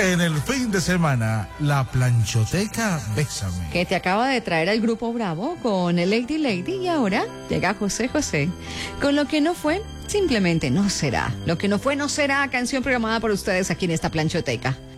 En el fin de semana, la planchoteca Bésame. Que te acaba de traer al grupo Bravo con el Lady Lady y ahora llega José José. Con lo que no fue, simplemente no será. Lo que no fue, no será. Canción programada por ustedes aquí en esta planchoteca.